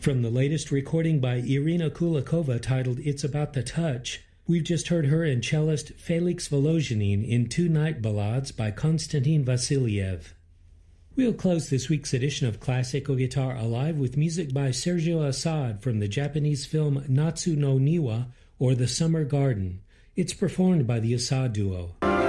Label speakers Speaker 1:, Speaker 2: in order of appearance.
Speaker 1: From the latest recording by Irina Kulikova titled It's About the Touch, we've just heard her and cellist Felix Volozhinin in two night ballades by Konstantin Vasiliev. We'll close this week's edition of Classical Guitar Alive with music by Sergio Assad from the Japanese film Natsu no Niwa, or The Summer Garden. It's performed by the Assad Duo.